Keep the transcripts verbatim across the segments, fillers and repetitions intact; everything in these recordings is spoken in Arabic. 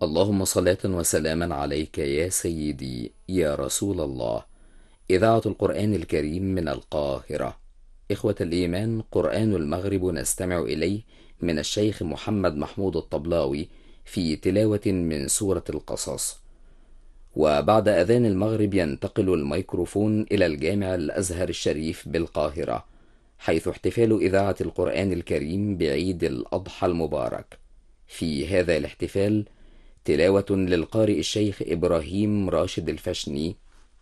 اللهم صلاة وسلاما عليك يا سيدي يا رسول الله. إذاعة القرآن الكريم من القاهرة. إخوة الإيمان، قرآن المغرب نستمع إليه من الشيخ محمد محمود الطبلاوي في تلاوة من سورة القصص. وبعد أذان المغرب ينتقل الميكروفون إلى الجامع الأزهر الشريف بالقاهرة، حيث احتفال إذاعة القرآن الكريم بعيد الأضحى المبارك. في هذا الاحتفال تلاوة للقارئ الشيخ إبراهيم راشد الفشني،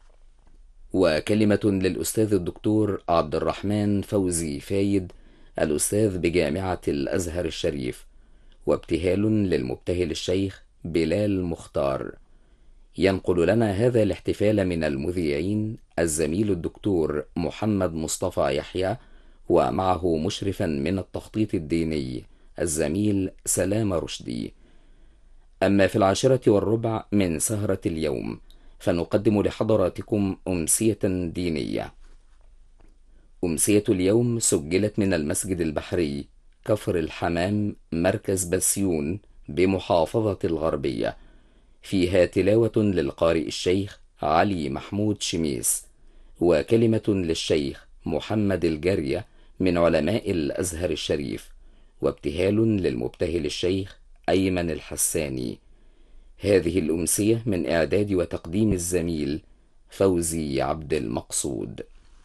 وكلمة للأستاذ الدكتور عبد الرحمن فوزي فايد الأستاذ بجامعة الأزهر الشريف، وابتهال للمبتهل الشيخ بلال مختار. ينقل لنا هذا الاحتفال من المذيعين الزميل الدكتور محمد مصطفى يحيى، ومعه مشرفا من التخطيط الديني الزميل سلام رشدي. أما في العاشرة والربع من سهرة اليوم فنقدم لحضراتكم أمسية دينية. أمسية اليوم سجلت من المسجد البحري كفر الحمام مركز بسيون بمحافظة الغربية، فيها تلاوة للقارئ الشيخ علي محمود شميس، وكلمة للشيخ محمد الجارية من علماء الأزهر الشريف، وابتهال للمبتهل الشيخ أيمن الحساني. هذه الأمسية من إعداد وتقديم الزميل فوزي عبد المقصود.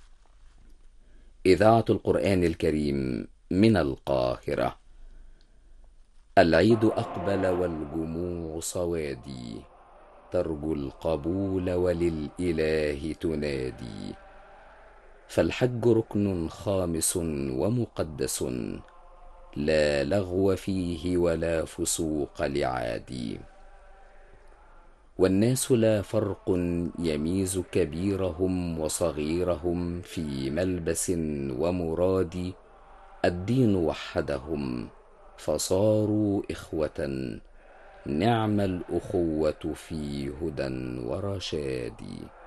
إذاعة القرآن الكريم من القاهرة. العيد أقبل والجموع صوادي، ترجو القبول وللإله تنادي. فالحج ركن خامس ومقدس، لا لغو فيه ولا فسوق لعادي. والناس لا فرق يميز كبيرهم وصغيرهم في ملبس ومراد. الدين وحدهم فصاروا إخوة، نعم الأخوة في هدى ورشاد.